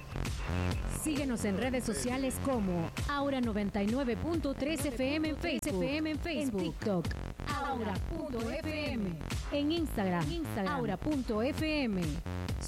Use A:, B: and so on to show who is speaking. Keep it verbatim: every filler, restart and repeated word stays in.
A: Síguenos en redes sociales como Aura noventa y nueve punto tres F M en Facebook, en Facebook, en TikTok, aura punto f m, en Instagram, Instagram aura punto f m.